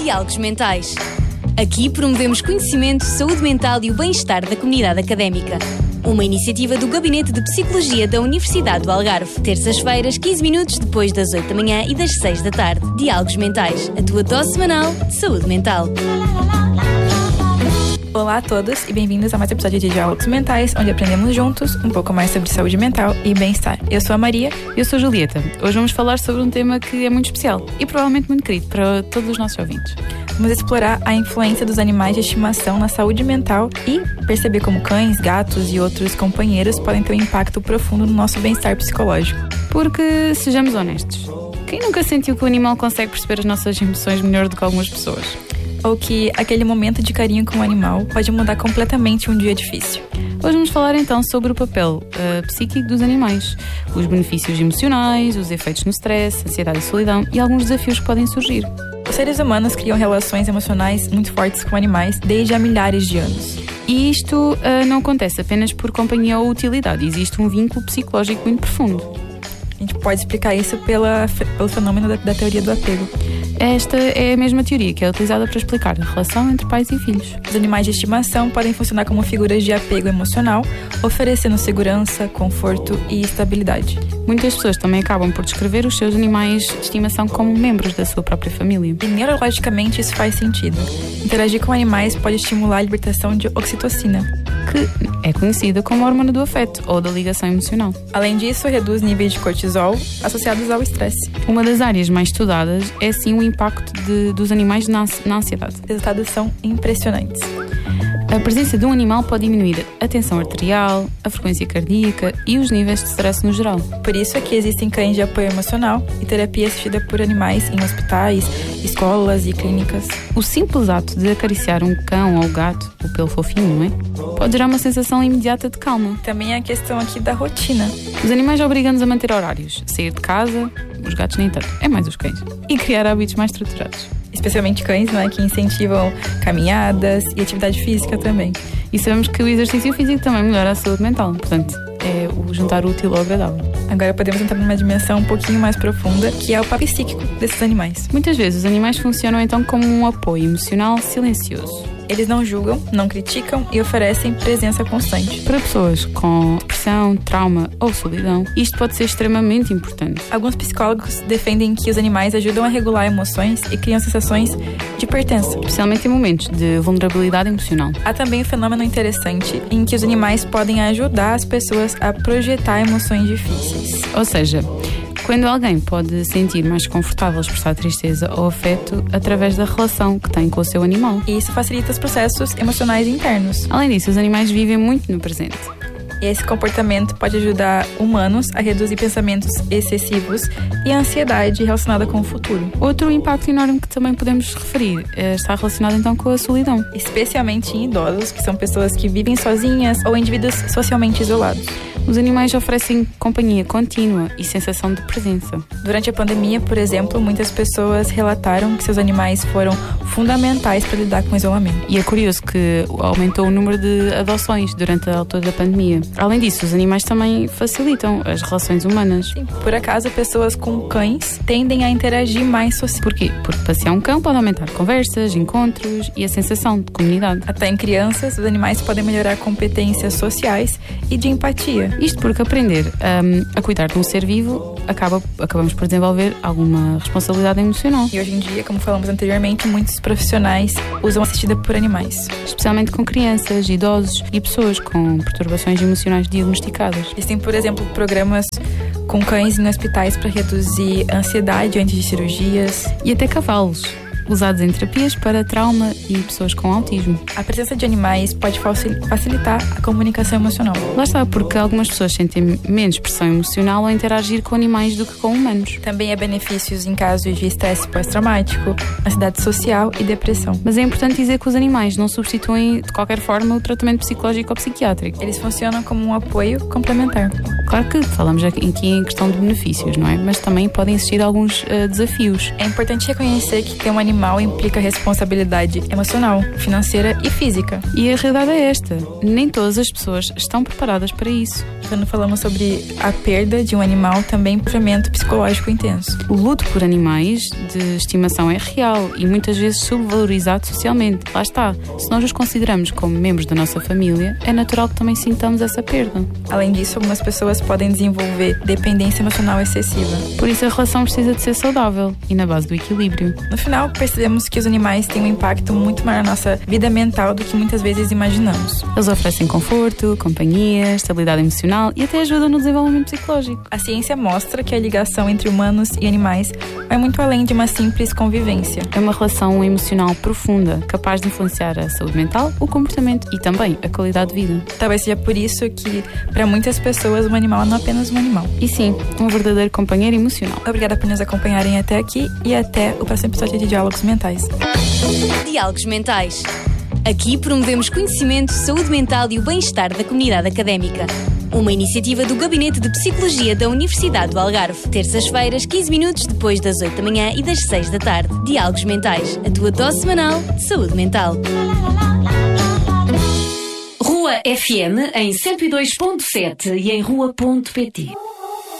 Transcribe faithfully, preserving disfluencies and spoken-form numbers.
Diálogos Mentais. Aqui promovemos conhecimento, saúde mental e o bem-estar da comunidade académica. Uma iniciativa do Gabinete de Psicologia da Universidade do Algarve. Terças-feiras, quinze minutos depois das oito da manhã e das seis da tarde. Diálogos Mentais, a tua dose semanal de saúde mental. Olá a todos e bem-vindos a mais um episódio de Diálogos Mentais, onde aprendemos juntos um pouco mais sobre saúde mental e bem-estar. Eu sou a Maria. Eu sou a Julieta. Hoje vamos falar sobre um tema que é muito especial e provavelmente muito querido para todos os nossos ouvintes. Vamos explorar a influência dos animais de estimação na saúde mental e perceber como cães, gatos e outros companheiros podem ter um impacto profundo no nosso bem-estar psicológico. Porque, sejamos honestos, quem nunca sentiu que o animal consegue perceber as nossas emoções melhor do que algumas pessoas? Ou que aquele momento de carinho com o animal pode mudar completamente um dia difícil. Hoje vamos falar então sobre o papel uh, psíquico dos animais, os benefícios emocionais, os efeitos no stress, ansiedade e solidão e alguns desafios que podem surgir. Os seres humanos criam relações emocionais muito fortes com animais desde há milhares de anos. E isto uh, não acontece apenas por companhia ou utilidade, existe um vínculo psicológico muito profundo. A gente pode explicar isso pela, pelo fenômeno da, da teoria do apego. Esta é a mesma teoria que é utilizada para explicar a relação entre pais e filhos. Os animais de estimação podem funcionar como figuras de apego emocional, oferecendo segurança, conforto e estabilidade. Muitas pessoas também acabam por descrever os seus animais de estimação como membros da sua própria família. E neurologicamente isso faz sentido. Interagir com animais pode estimular a libertação de oxitocina, que é conhecida como a hormona do afeto ou da ligação emocional. Além disso, reduz níveis de cortisol associados ao estresse. Uma das áreas mais estudadas é sim o impacto de, dos animais na, na ansiedade. Os resultados são impressionantes. A presença de um animal pode diminuir a tensão arterial, a frequência cardíaca e os níveis de stress no geral. Por isso é que existem cães de apoio emocional e terapia assistida por animais em hospitais, escolas e clínicas. O simples ato de acariciar um cão ou gato, o pelo fofinho, não é? Pode gerar uma sensação imediata de calma. Também é a questão aqui da rotina. Os animais obrigam-nos a manter horários, sair de casa, os gatos nem tanto, é mais os cães, e criar hábitos mais estruturados. Especialmente cães, né, que incentivam caminhadas e atividade física também. E sabemos que o exercício físico também melhora a saúde mental, portanto, é o juntar o útil ao agradável. Agora podemos entrar numa dimensão um pouquinho mais profunda, que é o papel psíquico desses animais. Muitas vezes os animais funcionam então como um apoio emocional silencioso. Eles não julgam, não criticam e oferecem presença constante. Para pessoas com depressão, trauma ou solidão, isto pode ser extremamente importante. Alguns psicólogos defendem que os animais ajudam a regular emoções e criam sensações de pertença, especialmente em momentos de vulnerabilidade emocional. Há também um fenômeno interessante em que os animais podem ajudar as pessoas a projetar emoções difíceis. Ou seja, quando alguém pode sentir mais confortável expressar tristeza ou afeto através da relação que tem com o seu animal. E isso facilita os processos emocionais internos. Além disso, os animais vivem muito no presente. E esse comportamento pode ajudar humanos a reduzir pensamentos excessivos e a ansiedade relacionada com o futuro. Outro impacto enorme que também podemos referir está relacionado então com a solidão. Especialmente em idosos, que são pessoas que vivem sozinhas ou indivíduos socialmente isolados. Os animais oferecem companhia contínua e sensação de presença. Durante a pandemia, por exemplo, muitas pessoas relataram que seus animais foram fundamentais para lidar com o isolamento. E é curioso que aumentou o número de adoções durante a altura da pandemia. Além disso, os animais também facilitam as relações humanas. Sim, por acaso, pessoas com cães tendem a interagir mais socialmente. Porquê? Porque passear um cão pode aumentar conversas, encontros e a sensação de comunidade. Até em crianças, os animais podem melhorar competências sociais e de empatia. Isto porque aprender um, a cuidar de um ser vivo acaba, acabamos por desenvolver alguma responsabilidade emocional. E hoje em dia, como falamos anteriormente, muitos profissionais usam assistida por animais. Especialmente com crianças, idosos e pessoas com perturbações emocionais diagnosticadas. Existem, por exemplo, programas com cães em hospitais para reduzir a ansiedade antes de cirurgias. E até cavalos, usados em terapias para trauma e pessoas com autismo. A presença de animais pode facilitar a comunicação emocional. Lá está, porque algumas pessoas sentem menos pressão emocional ao interagir com animais do que com humanos. Também há benefícios em casos de estresse pós-traumático, ansiedade social e depressão. Mas é importante dizer que os animais não substituem de qualquer forma o tratamento psicológico ou psiquiátrico. Eles funcionam como um apoio complementar. Claro que falamos aqui em questão de benefícios, não é? Mas também podem existir alguns uh, desafios. É importante reconhecer que ter um animal animal implica responsabilidade emocional, financeira e física. E a realidade é esta: nem todas as pessoas estão preparadas para isso. Quando falamos sobre a perda de um animal, também um sofrimento psicológico intenso. O luto por animais de estimação é real e muitas vezes subvalorizado socialmente. Lá está, se nós os consideramos como membros da nossa família, é natural que também sintamos essa perda. Além disso, algumas pessoas podem desenvolver dependência emocional excessiva. Por isso a relação precisa de ser saudável e na base do equilíbrio. No final, percebemos que os animais têm um impacto muito maior na nossa vida mental do que muitas vezes imaginamos. Eles oferecem conforto, companhia, estabilidade emocional e até ajuda no desenvolvimento psicológico. A ciência mostra que a ligação entre humanos e animais vai muito além de uma simples convivência. É uma relação emocional profunda, capaz de influenciar a saúde mental, o comportamento e também a qualidade de vida. Talvez seja por isso que, para muitas pessoas, um animal não é apenas um animal. E sim, um verdadeiro companheiro emocional. Obrigada por nos acompanharem até aqui e até o próximo episódio de Diálogos Mentais. Diálogos Mentais. Aqui promovemos conhecimento, saúde mental e o bem-estar da comunidade académica. Uma iniciativa do Gabinete de Psicologia da Universidade do Algarve. Terças-feiras, quinze minutos depois das oito da manhã e das seis da tarde. Diálogos Mentais, a tua dose semanal de saúde mental. Rua F M em cento e dois ponto sete e em rua ponto pt.